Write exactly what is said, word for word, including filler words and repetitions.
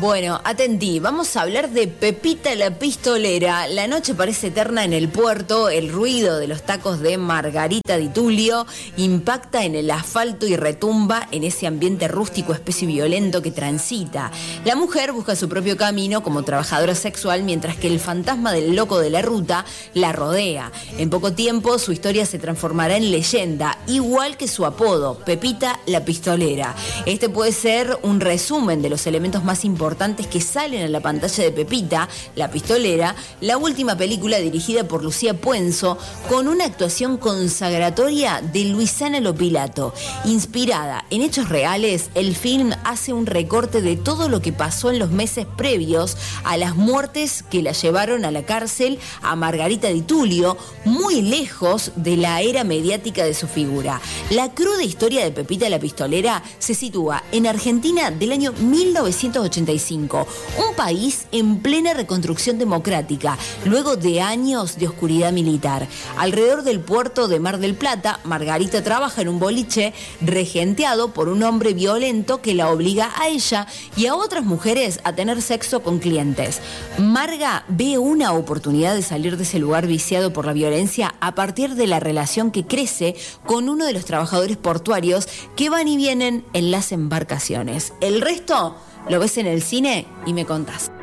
Bueno, atentí, vamos a hablar de Pepita la Pistolera. La noche parece eterna en el puerto, el ruido de los tacos de Margarita Di Tullio impacta en el asfalto y retumba en ese ambiente rústico, espeso y violento que transita. La mujer busca su propio camino como trabajadora sexual, mientras que el fantasma del loco de la ruta la rodea. En poco tiempo su historia se transformará en leyenda, igual que su apodo, Pepita la Pistolera. Este puede ser un resumen de los elementos más importantes importantes que salen a la pantalla de Pepita, la Pistolera, la última película dirigida por Lucía Puenzo, con una actuación consagratoria de Luisana Lopilato. Inspirada en hechos reales, el film hace un recorte de todo lo que pasó en los meses previos a las muertes que la llevaron a la cárcel a Margarita Di Tullio, muy lejos de la era mediática de su figura. La cruda historia de Pepita la Pistolera se sitúa en Argentina del año mil novecientos ochenta y cinco, un país en plena reconstrucción democrática, luego de años de oscuridad militar. Alrededor del puerto de Mar del Plata, Margarita trabaja en un boliche regenteado por un hombre violento que la obliga a ella y a otras mujeres a tener sexo con clientes. Marga ve una oportunidad de salir de ese lugar viciado por la violencia a partir de la relación que crece con uno de los trabajadores portuarios que van y vienen en las embarcaciones. El resto lo ves en el cine y me contás.